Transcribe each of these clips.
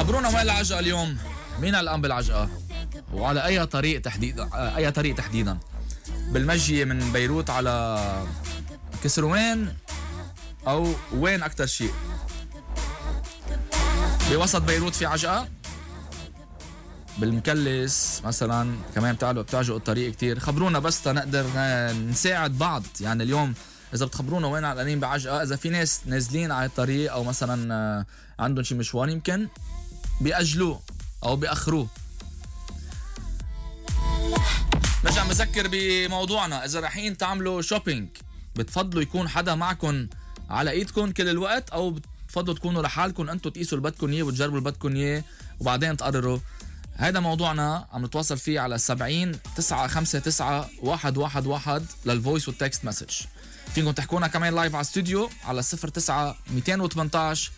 خبرونا وين العجقة اليوم؟ مين قلقان بالعجقة؟ وعلى أي طريق تحديدا؟ بالمجية من بيروت على كسروان أو وين أكتر شيء؟ بوسط بيروت في عجقة؟ بالمكلس مثلا كمان بتعجقوا الطريق كتير. خبرونا بس تنقدر نساعد بعض. يعني اليوم إذا بتخبرونا وين علقانين بعجقة، إذا في ناس نازلين على الطريق أو مثلا عندهم شي مشوار يمكن بيأجلوه أو بيأخروه. نرجع بذكر بموضوعنا. إذا رايحين تعملوا شوبينج بتفضلوا يكون حدا معكم على ايدكم كل الوقت، او بتفضلوا تكونوا لحالكم انتوا تقيسوا اللي بدكم اياه وتجربوا اللي بدكم اياه وبعدين تقرروا؟ هذا موضوعنا عم نتواصل فيه على 70 959 111 للفويس والتكست مسج. فيكم تحكونا كمان لايف على الاستوديو على 09 218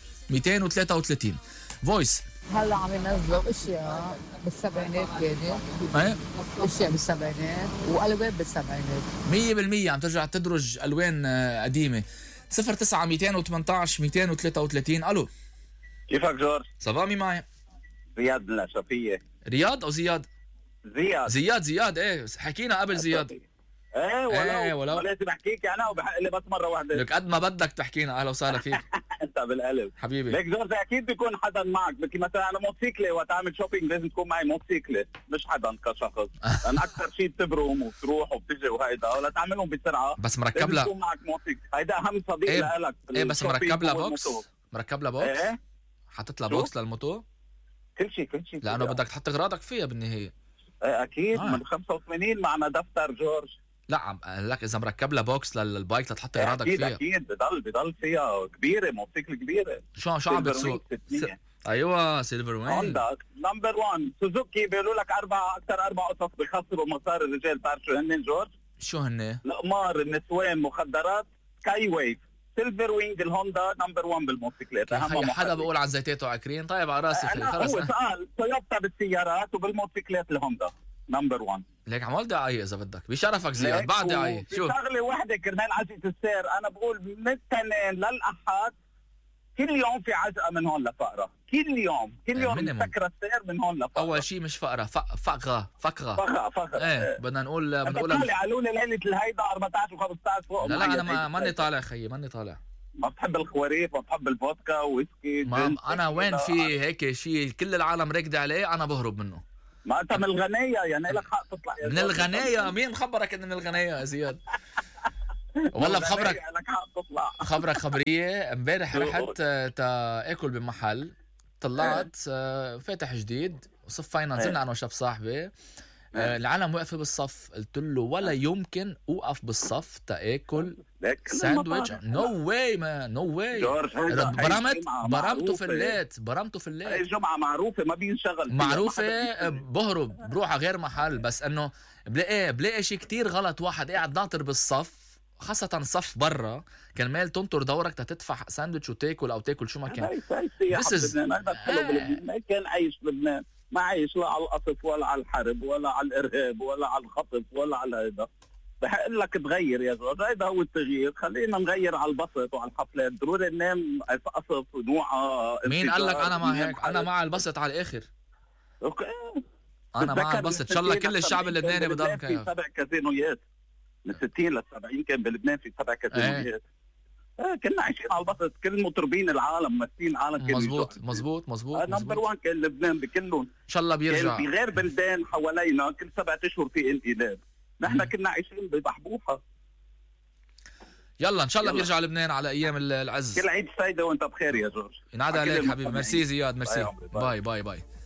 233 فويس. هلا عم ينزلوا اشياء بالسبعينات، كانت ايه اشياء بالسبعينات والوان بالسبعينات 100% عم ترجع تدرج الوان قديمه. 09 218 233. الو كيفك جورج؟ صبامي معي زياد من الأشرفية. رياض او زياد؟ زياد زياد ايه حكينا قبل زياد. ايه ولو لازم احكيك انا وبحق لي بس مره واحده. لك قد ما بدك تحكينا. اهلا وسهلا فيك. انت بالقلب حبيبي. ليك جورج اكيد بيكون حدا معك. بدي مثلا انا موتوسيكله وقت اعمل شوبينج لازم تكون معي موتوسيكله، مش حدا كشخص. انا اكثر شيء بتبرم وتروح وبتجي وهيدا ولا تعملهم بسرعه، بس مركب لها تكون معك موتوسيكل. هيدا اهم صديق لك. ايه بس مركب لها بوكس. مركب لها بوكس. ايه حطيت لها بوكس للموتو. كل شيء لانه بدك تحط اغراضك فيها بالنهايه. ايه اكيد. من 85 معنا دفتر جورج. لا عم لك اذا مركب لها بوكس للبايك لتحط اغراضك فيها. اكيد بضل فيها كبيره، موتوسيكل كبيره. شو عم بتسوق؟ ايوه سيلفر وين. هوندا نمبر 1. سوزوكي بيقولوا لك اكثر اربع قصص بيخسروا مسار الرجال. بتعرف شو هن جورج؟ شو هن؟ القمار، النسوان، مخدرات، سكاي ويف. سيلفر وينج الهوندا نمبر 1 بالموتوسيكلات. حدا بقول عن زيتاته عكرين. طيب على راسي خلص. هو سؤال تويوتا بالسيارات وبالموتوسيكلات الهوندا نمبر 1. ليك عمال دعاية إذا بدك بشرفك زياد. بعد دعاية شو شغلة واحدة كرمال عجقة السير. أنا بقول من الاثنين للأحد كل يوم في عجقة من هون لفقرة. كل يوم مسكرة السير من هون لفقرة. أول شيء مش فقرة، فقرة. إيه بدنا نقول قالوا لي ليلة الهيدا 14 و15 فوق. لا أنا ماني طالع خيي، ماني طالع. ما بتحب الخواريف، ما بتحب الفودكا ويسكي. أنا وين في هيك شيء كل العالم ركض عليه أنا بهرب منه. ما انت من الغنية يعني لك حق تطلع. من الغنية؟ مين مخبرك انه من الغنية يا زياد؟ والله بخبرك خبرية. امبارح رحت اكل بمحل، طلعت فاتح جديد صف فاينل. نزلنا انا وشاب صاحبي. العالم واقفه بالصف. قلت له ولا يمكن اوقف بالصف تاكل ساندويتش. نو واي مان، نو واي. برمته في الليت. هاي الجمعة معروفة ما بينشغل معروفة. بهرب بروح على غير محل. بس انه بلاقي شيء كتير غلط. واحد قاعد ناطر بالصف، خاصة صف برا، كان مال تنطر دورك تدفع ساندويتش وتاكل او تاكل شو ما كان. ما كان عايش بلبنان. ما عايش لا على القصف ولا على الحرب ولا على الارهاب ولا على الخطف ولا على هذا. بحق لك تغير يا جورج. هذا هو التغيير. خلينا نغير على البسط وعلى الحفلات. ضروري ننام قصف ونوعة. مين قال لك انا ما هيك؟ انا مع البسط على الاخر. اوكي انا مع البسط. ان شاء الله كل الشعب اللبناني بضل في 7 كازينويات. من 60 ل 70 كان بلبنان في 7 كازينويات. كنا عايشين على البسط. كل مطربين العالم ممثلين العالم كانوا مزبوط. نمبر 1 كان لبنان بكلهم. ان شاء الله بيرجع. كان في غير بلدان حوالينا كل 7 اشهر في انقلاب. نحن كنا عايشين ببحبوحه. يلا ان شاء الله بيرجع لبنان على ايام العز. كل عيد سعيده وانت بخير يا جورج. ينعاد عليك حبيبي. ميرسي زياد. ميرسي. باي.